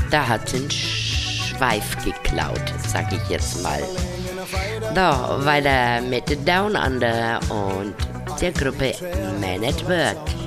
Da hat sie einen Schweif geklaut, sag ich jetzt mal. So, weiter mit Down Under und der Gruppe Man at Work.